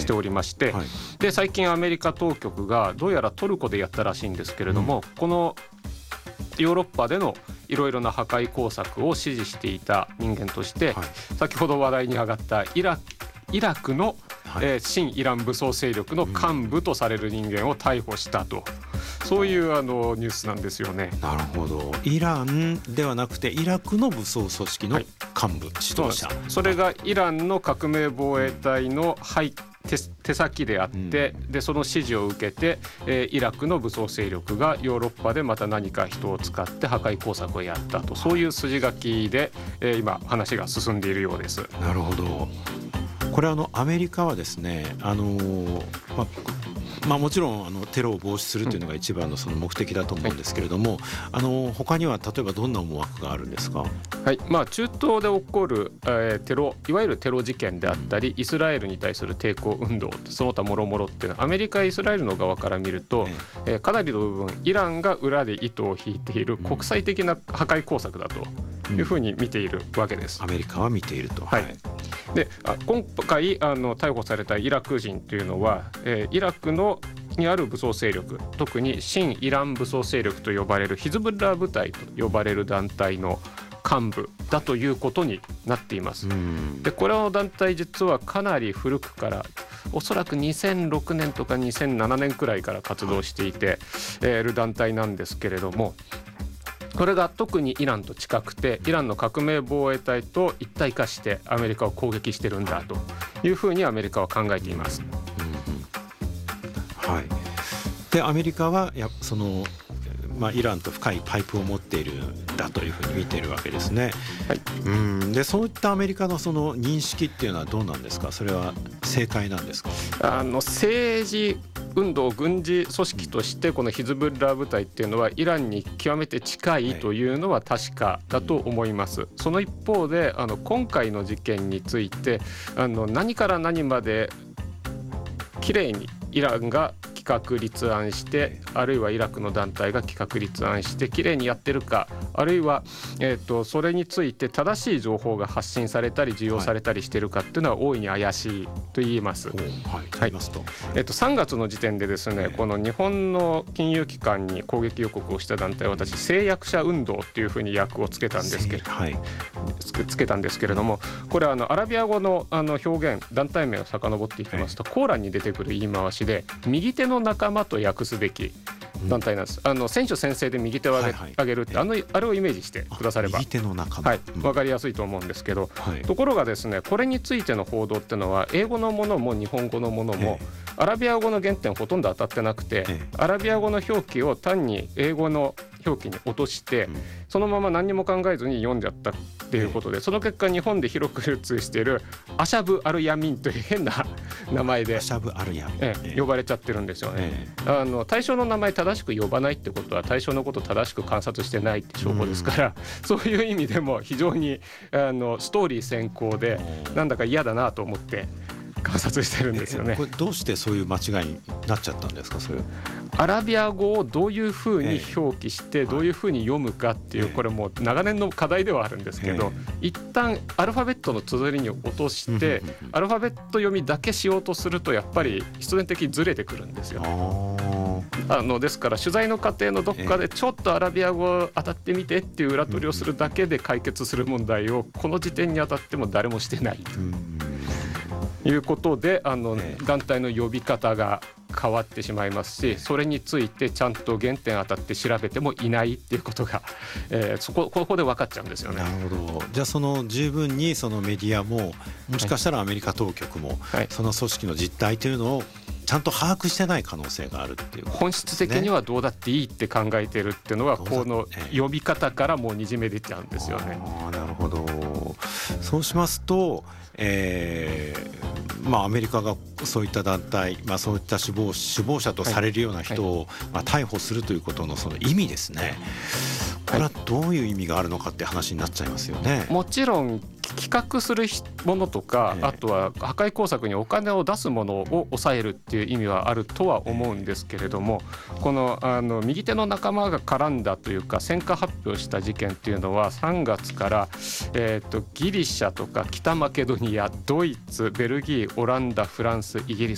しておりまして、 はい、 で最近アメリカ当局がどうやらトルコでやったらしいんですけれども、このヨーロッパでのいろいろな破壊工作を指示していた人間として、 はい、 先ほど話題に上がったイラクの、親イラン武装勢力の幹部とされる人間を逮捕したと、そういうニュースなんですよね。 なるほど。イランではなくてイラクの武装組織の幹部、指導者、 それがイランの革命防衛隊の手先であって、でその指示を受けて、イラクの武装勢力がヨーロッパでまた何か人を使って破壊工作をやったと、そういう筋書きで、今話が進んでいるようです。 なるほど。これアメリカはですね、もちろんテロを防止するというのが一番のその目的だと思うんですけれども、他には例えばどんな思惑があるんですか？ はい、中東で起こる、テロ、いわゆるテロ事件であったり、イスラエルに対する抵抗運動、その他もろもろっていうのはアメリカ、イスラエルの側から見ると、かなりの部分イランが裏で糸を引いている国際的な破壊工作だというふうに見ているわけです。 アメリカは見ていると。 はい、で今回逮捕されたイラク人というのは、イラクにある武装勢力、特に親イラン武装勢力と呼ばれるヒズブラ部隊と呼ばれる団体の幹部だということになっています。でこれの団体実はかなり古くから、おそらく2006年とか2007年くらいから活動していている団体なんですけれども、これが特にイランと近くて、イランの革命防衛隊と一体化してアメリカを攻撃してるんだというふうにアメリカは考えています。 はい、でアメリカはイランと深いパイプを持っているんだというふうに見ているわけですね。はい、でそういったアメリカのその認識っていうのはどうなんですか？それは正解なんですか？ 政治運動、軍事組織としてこのヒズブラ部隊っていうのはイランに極めて近いというのは確かだと思います。その一方で今回の事件について何から何まできれいにイランが企画立案して、あるいはイラクの団体が企画立案してきれいにやってるか、あるいは、それについて正しい情報が発信されたり受容されたりしてるかっていうのは大いに怪しいと言います。3月の時点でですね、この日本の金融機関に攻撃予告をした団体は私誓約者運動っていうふうに訳をつけたんですけれども、これはアラビア語の表現、団体名を遡っていきますと、コーランに出てくる言い回しで右手の仲間と訳すべき団体なんです。選手宣誓で右手を上げるって、あれをイメージしてくだされば、 右手の仲間、 分かりやすいと思うんですけど、ところがですね、これについての報道ってのは英語のものも日本語のものも、アラビア語の原点ほとんど当たってなくて、アラビア語の表記を単に英語の表記に落として、そのまま何にも考えずに読んじゃったっていうことで、その結果日本で広く流通しているアシャブ・アル・ヤミンという変な名前で呼ばれちゃってるんですよね。対象の名前正しく呼ばないってことは対象のことを正しく観察してないって証拠ですから、そういう意味でも非常にストーリー先行でなんだか嫌だなと思って観察してるんですよね。 これどうしてそういう間違いになっちゃったんですか？それアラビア語をどういうふうに表記してどういうふうに読むかっていう、これもう長年の課題ではあるんですけど、一旦アルファベットの綴りに落としてアルファベット読みだけしようとするとやっぱり必然的にずれてくるんですよ。ですから取材の過程のどっかでちょっとアラビア語当たってみてっていう裏取りをするだけで解決する問題をこの時点に当たっても誰もしてないということで、団体の呼び方が変わってしまいますし、それについてちゃんと原点当たって調べてもいないっていうことが、ここで分かっちゃうんですよね。 なるほど。じゃあ十分にそのメディアももしかしたらアメリカ当局も、その組織の実態というのをちゃんと把握してない可能性があるっていうことですね。 本質的にはどうだっていいって考えてるっていうのはこの呼び方からもうにじめ出ちゃうんですよね。 なるほど。そうしますと、アメリカがそういった団体、そういった首謀者とされるような人を、逮捕するということのその意味ですね。これはどういう意味があるのかって話になっちゃいますよね。 もちろん企画するものとか、あとは破壊工作にお金を出すものを抑えるっていう意味はあるとは思うんですけれども、この右手の仲間が絡んだというか戦果発表した事件っていうのは3月から、ギリシャとか北マケドニア、ドイツ、ベルギー、オランダ、フランス、イギリス